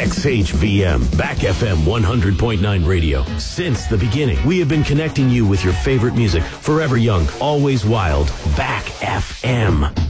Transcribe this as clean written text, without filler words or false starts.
XHVM, Back FM 100.9 radio. Since the beginning, we have been connecting you with your favorite music. Forever young, always wild. Back FM.